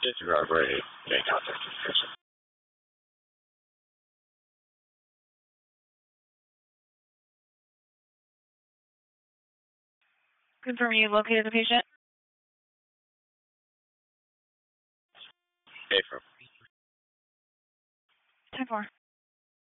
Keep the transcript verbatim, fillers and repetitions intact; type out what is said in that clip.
If you are ready, make contact information. Confirm you located the patient. Pay for ten four.